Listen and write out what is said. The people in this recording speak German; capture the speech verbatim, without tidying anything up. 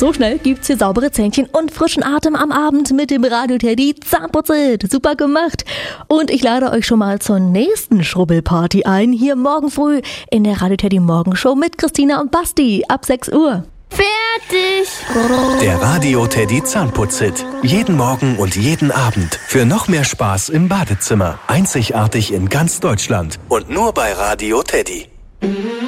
So schnell gibt's hier saubere Zähnchen und frischen Atem am Abend mit dem Radio Teddy Zahnputzit. Super gemacht. Und ich lade euch schon mal zur nächsten Schrubbelparty ein. Hier morgen früh in der Radio Teddy Morgenshow mit Christina und Basti ab sechs Uhr. Fertig! Der Radio Teddy Zahnputzit. Jeden Morgen und jeden Abend. Für noch mehr Spaß im Badezimmer. Einzigartig in ganz Deutschland. Und nur bei Radio Teddy.